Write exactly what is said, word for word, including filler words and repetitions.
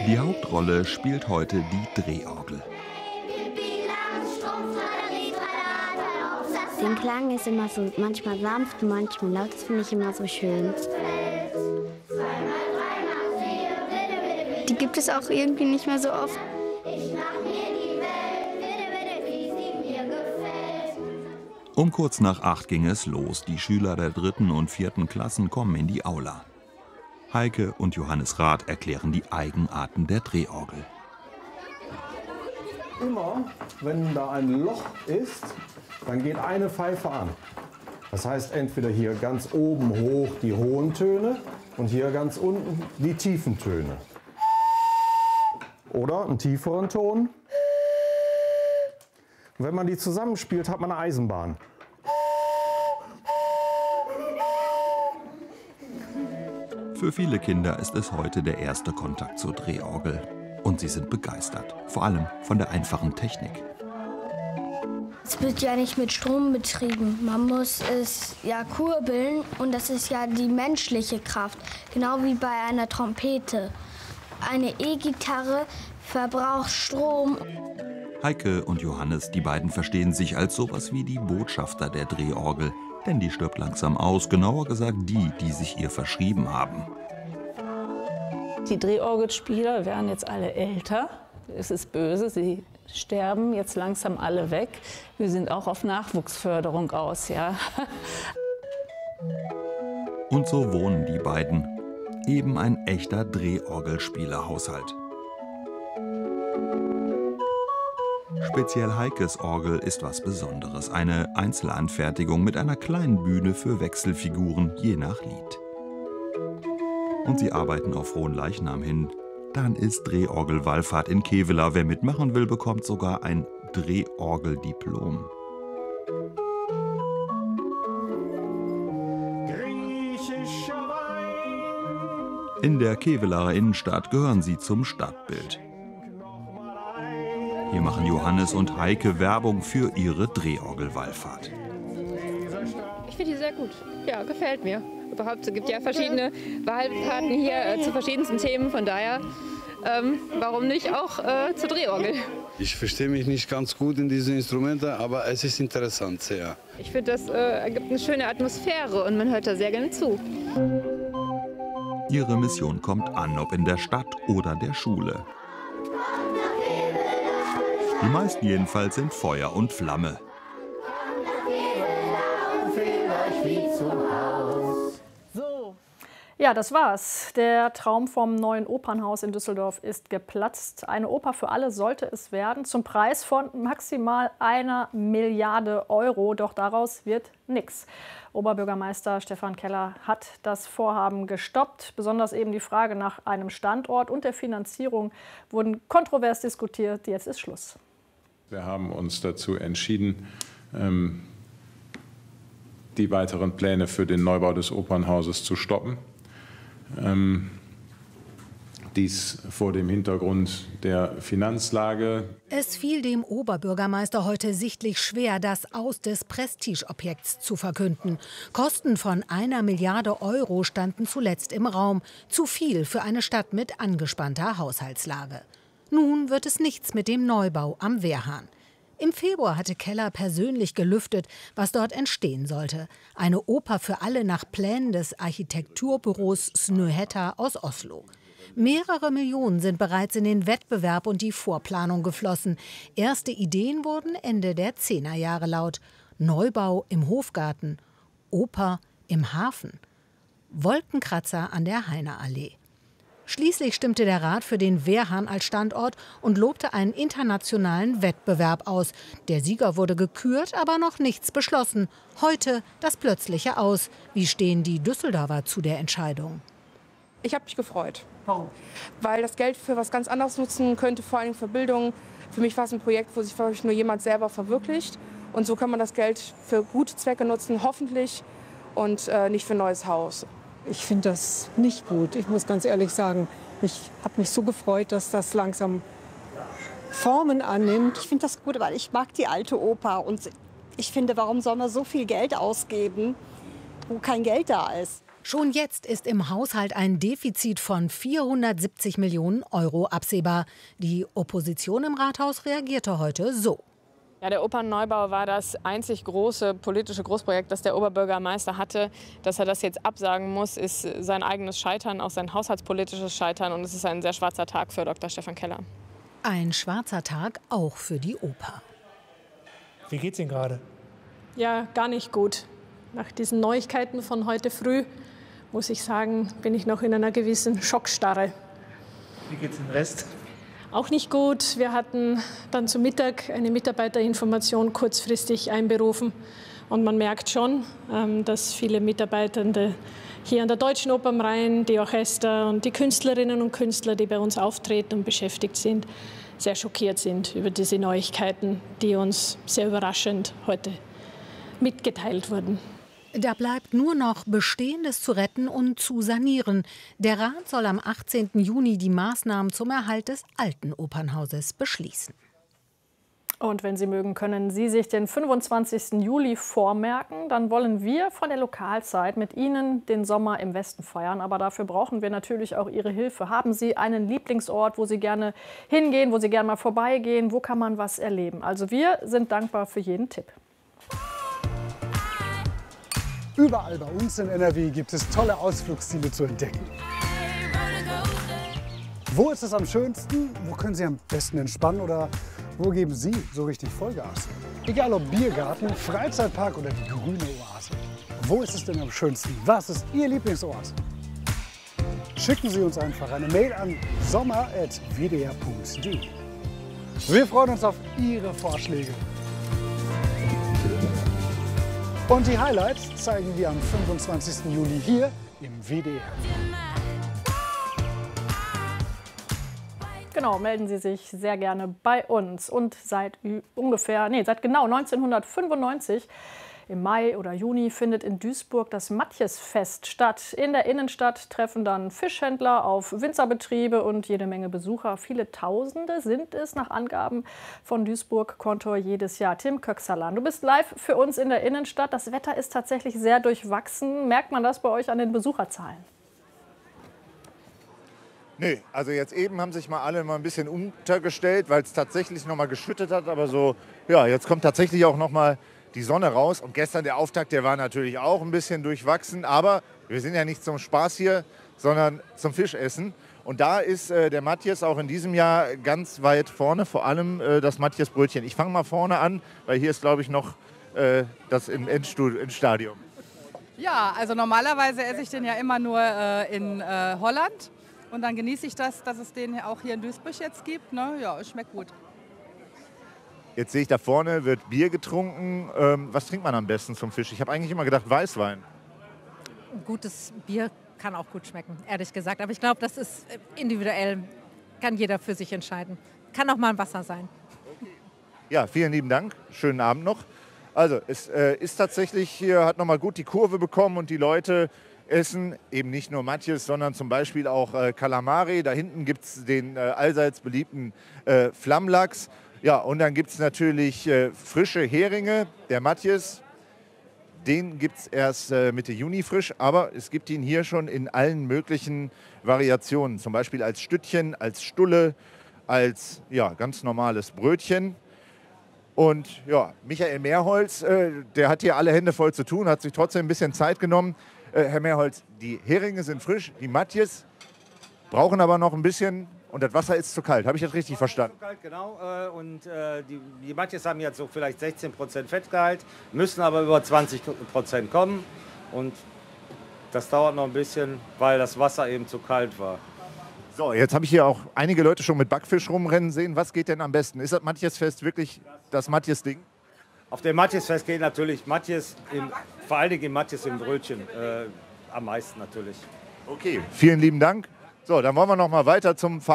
Die Hauptrolle spielt heute die Drehorgel. Der Klang ist immer so manchmal sanft, manchmal laut. Das finde ich immer so schön. Die gibt es auch irgendwie nicht mehr so oft. Um kurz nach acht ging es los. Die Schüler der dritten und vierten Klassen kommen in die Aula. Heike und Johannes Rath erklären die Eigenarten der Drehorgel. Immer, wenn da ein Loch ist, dann geht eine Pfeife an. Das heißt, entweder hier ganz oben hoch die hohen Töne und hier ganz unten die tiefen Töne. Oder einen tieferen Ton. Und wenn man die zusammenspielt, hat man eine Eisenbahn. Für viele Kinder ist es heute der erste Kontakt zur Drehorgel. Und sie sind begeistert, vor allem von der einfachen Technik. Es wird ja nicht mit Strom betrieben. Man muss es ja kurbeln und das ist ja die menschliche Kraft, genau wie bei einer Trompete. Eine E-Gitarre verbraucht Strom. Heike und Johannes, die beiden verstehen sich als sowas wie die Botschafter der Drehorgel. Denn die stirbt langsam aus, genauer gesagt die, die sich ihr verschrieben haben. Die Drehorgelspieler werden jetzt alle älter. Es ist böse, sie sterben jetzt langsam alle weg. Wir sind auch auf Nachwuchsförderung aus, ja. Und so wohnen die beiden. Eben ein echter Drehorgelspielerhaushalt. Speziell Heikes Orgel ist was Besonderes. Eine Einzelanfertigung mit einer kleinen Bühne für Wechselfiguren, je nach Lied. Und sie arbeiten auf Fronleichnam hin. Dann ist Drehorgelwallfahrt in Kevela. Wer mitmachen will, bekommt sogar ein Drehorgeldiplom. In der Kevelaer Innenstadt gehören sie zum Stadtbild. Hier machen Johannes und Heike Werbung für ihre Drehorgelwallfahrt. Ich finde die sehr gut. Ja, gefällt mir. Überhaupt, es gibt ja verschiedene Wallfahrten hier äh, zu verschiedensten Themen. Von daher, ähm, warum nicht auch äh, zur Drehorgel? Ich verstehe mich nicht ganz gut in diese Instrumente, aber es ist interessant, sehr. Ich finde, das äh, ergibt eine schöne Atmosphäre und man hört da sehr gerne zu. Ihre Mission kommt an, ob in der Stadt oder der Schule. Die meisten jedenfalls sind Feuer und Flamme. Ja, das war's. Der Traum vom neuen Opernhaus in Düsseldorf ist geplatzt. Eine Oper für alle sollte es werden, zum Preis von maximal einer Milliarde Euro. Doch daraus wird nichts. Oberbürgermeister Stefan Keller hat das Vorhaben gestoppt. Besonders eben die Frage nach einem Standort und der Finanzierung wurden kontrovers diskutiert. Jetzt ist Schluss. Wir haben uns dazu entschieden, die weiteren Pläne für den Neubau des Opernhauses zu stoppen. Dies vor dem Hintergrund der Finanzlage. Es fiel dem Oberbürgermeister heute sichtlich schwer, das Aus des Prestigeobjekts zu verkünden. Kosten von einer Milliarde Euro standen zuletzt im Raum. Zu viel für eine Stadt mit angespannter Haushaltslage. Nun wird es nichts mit dem Neubau am Wehrhahn. Im Februar hatte Keller persönlich gelüftet, was dort entstehen sollte. Eine Oper für alle nach Plänen des Architekturbüros Snøhetta aus Oslo. Mehrere Millionen sind bereits in den Wettbewerb und die Vorplanung geflossen. Erste Ideen wurden Ende der Zehnerjahre laut. Neubau im Hofgarten, Oper im Hafen, Wolkenkratzer an der Heinerallee. Schließlich stimmte der Rat für den Wehrhahn als Standort und lobte einen internationalen Wettbewerb aus. Der Sieger wurde gekürt, aber noch nichts beschlossen. Heute das plötzliche Aus. Wie stehen die Düsseldorfer zu der Entscheidung? Ich habe mich gefreut. Warum? Weil das Geld für was ganz anderes nutzen könnte, vor allem für Bildung. Für mich war es ein Projekt, wo sich wirklich nur jemand selber verwirklicht. Und so kann man das Geld für gute Zwecke nutzen, hoffentlich, und äh, nicht für ein neues Haus. Ich finde das nicht gut, ich muss ganz ehrlich sagen. Ich habe mich so gefreut, dass das langsam Formen annimmt. Ich finde das gut, weil ich mag die alte Oper. Und ich finde, warum soll man so viel Geld ausgeben, wo kein Geld da ist? Schon jetzt ist im Haushalt ein Defizit von vierhundertsiebzig Millionen Euro absehbar. Die Opposition im Rathaus reagierte heute so. Ja, der Opernneubau war das einzig große politische Großprojekt, das der Oberbürgermeister hatte. Dass er das jetzt absagen muss, ist sein eigenes Scheitern, auch sein haushaltspolitisches Scheitern. Und es ist ein sehr schwarzer Tag für Doktor Stefan Keller. Ein schwarzer Tag auch für die Oper. Wie geht's Ihnen gerade? Ja, gar nicht gut. Nach diesen Neuigkeiten von heute früh, muss ich sagen, bin ich noch in einer gewissen Schockstarre. Wie geht's dem Rest? Auch nicht gut. Wir hatten dann zu Mittag eine Mitarbeiterinformation kurzfristig einberufen. Und man merkt schon, dass viele Mitarbeitende hier an der Deutschen Oper am Rhein, die Orchester und die Künstlerinnen und Künstler, die bei uns auftreten und beschäftigt sind, sehr schockiert sind über diese Neuigkeiten, die uns sehr überraschend heute mitgeteilt wurden. Da bleibt nur noch Bestehendes zu retten und zu sanieren. Der Rat soll am achtzehnten Juni die Maßnahmen zum Erhalt des alten Opernhauses beschließen. Und wenn Sie mögen, können Sie sich den fünfundzwanzigsten Juli vormerken. Dann wollen wir von der Lokalzeit mit Ihnen den Sommer im Westen feiern. Aber dafür brauchen wir natürlich auch Ihre Hilfe. Haben Sie einen Lieblingsort, wo Sie gerne hingehen, wo Sie gerne mal vorbeigehen? Wo kann man was erleben? Also wir sind dankbar für jeden Tipp. Überall bei uns in N R W gibt es tolle Ausflugsziele zu entdecken. Wo ist es am schönsten? Wo können Sie am besten entspannen? Oder wo geben Sie so richtig Vollgas? Egal ob Biergarten, Freizeitpark oder die grüne Oase. Wo ist es denn am schönsten? Was ist Ihr Lieblingsort? Schicken Sie uns einfach eine Mail an sommer at w d r punkt d e. Wir freuen uns auf Ihre Vorschläge. Und die Highlights zeigen wir am fünfundzwanzigsten Juli hier im W D R. Genau, melden Sie sich sehr gerne bei uns. Und seit ungefähr, nee, seit genau neunzehnhundertfünfundneunzig im Mai oder Juni findet in Duisburg das Matjesfest statt. In der Innenstadt treffen dann Fischhändler auf Winzerbetriebe und jede Menge Besucher. Viele Tausende sind es nach Angaben von Duisburg Kontor jedes Jahr. Tim Köxerlan, du bist live für uns in der Innenstadt. Das Wetter ist tatsächlich sehr durchwachsen. Merkt man das bei euch an den Besucherzahlen? Nö, also jetzt eben haben sich mal alle mal ein bisschen untergestellt, weil es tatsächlich noch mal geschüttet hat. Aber so, ja, jetzt kommt tatsächlich auch noch mal die Sonne raus. Und gestern der Auftakt, der war natürlich auch ein bisschen durchwachsen. Aber wir sind ja nicht zum Spaß hier, sondern zum Fischessen. Und da ist äh, der Matjes auch in diesem Jahr ganz weit vorne, vor allem äh, das Matjesbrötchen. Ich fange mal vorne an, weil hier ist, glaube ich, noch äh, das im Endstadium. Ja, also normalerweise esse ich den ja immer nur äh, in äh, Holland. Und dann genieße ich das, dass es den auch hier in Duisburg jetzt gibt. Ne? Ja, es schmeckt gut. Jetzt sehe ich, da vorne wird Bier getrunken. Ähm, was trinkt man am besten zum Fisch? Ich habe eigentlich immer gedacht Weißwein. Ein gutes Bier kann auch gut schmecken, ehrlich gesagt. Aber ich glaube, das ist individuell. Kann jeder für sich entscheiden. Kann auch mal ein Wasser sein. Ja, vielen lieben Dank. Schönen Abend noch. Also, es äh, ist tatsächlich hier, hat nochmal gut die Kurve bekommen und die Leute essen eben nicht nur Matjes, sondern zum Beispiel auch äh, Kalamari. Da hinten gibt es den äh, allseits beliebten äh, Flammlachs. Ja, und dann gibt es natürlich äh, frische Heringe, der Matjes. Den gibt es erst äh, Mitte Juni frisch, aber es gibt ihn hier schon in allen möglichen Variationen. Zum Beispiel als Stüttchen, als Stulle, als ja, ganz normales Brötchen. Und ja, Michael Mehrholz, äh, der hat hier alle Hände voll zu tun, hat sich trotzdem ein bisschen Zeit genommen. Äh, Herr Mehrholz, die Heringe sind frisch, die Matjes brauchen aber noch ein bisschen und das Wasser ist zu kalt. Habe ich das richtig verstanden? Zu kalt, genau. Äh, und äh, die, die Matjes haben jetzt so vielleicht sechzehn Prozent Fettgehalt, müssen aber über zwanzig Prozent kommen. Und das dauert noch ein bisschen, weil das Wasser eben zu kalt war. So, jetzt habe ich hier auch einige Leute schon mit Backfisch rumrennen sehen. Was geht denn am besten? Ist das Matjesfest wirklich das Matjes-Ding? Auf dem Matjesfest geht natürlich Matjes, im, vor allen Dingen im Matjes im Brötchen, äh, am meisten natürlich. Okay, vielen lieben Dank. So, dann wollen wir noch mal weiter zum